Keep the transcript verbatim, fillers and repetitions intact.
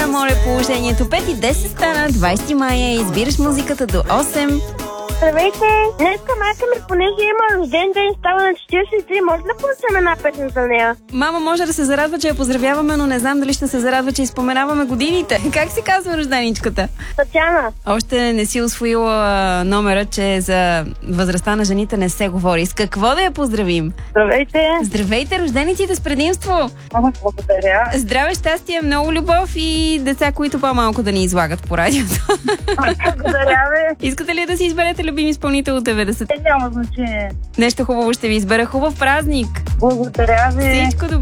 моля, положението. пет и десет стана, двайсети мая, избираш музиката до осем. Здравейте! Днеска майка ми, понеже има рожден ден, става на четирийсет и три, може да пуснем една песен за нея? Мама може да се зарадва, че я поздравяваме, но не знам дали ще се зарадва, че изпоменаваме годините. Как се казва рожденичката? Татяна. Още не си усвоила номера, че за възрастта на жените не се говори. С какво да я поздравим? Здравейте! Здравейте, рождениците с предимство! Мама, благодаря. Здраве, щастие, много любов и деца, които по-малко да ни излагат по радиото. Благодаря ви. Искате ли да си изберете любим изпълнител от деветдесет? Няма значение. Нещо хубаво ще ви избера. Хубав празник! Благодаря ви. Всичко добро!